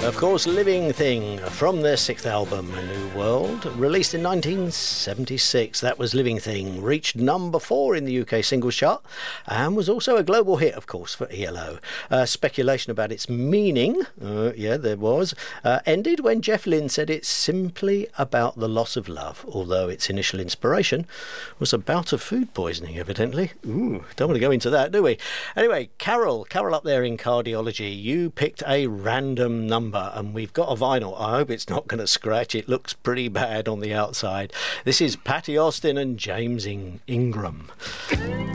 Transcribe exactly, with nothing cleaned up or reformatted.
Of course, Living Thing from their sixth album, A New World, released in nineteen seventy-six. That was Living Thing, reached number four in the U K singles chart and was also a global hit, of course, for E L O. Uh, speculation about its meaning, uh, yeah, there was, uh, ended when Jeff Lynne said it's simply about the loss of love, although its initial inspiration was a bout of food poisoning, evidently. Ooh, don't want to go into that, do we? Anyway, Carol, Carol up there in cardiology, you picked a random number. And we've got a vinyl. I hope it's not going to scratch. It looks pretty bad on the outside. This is Patty Austin and James In- Ingram.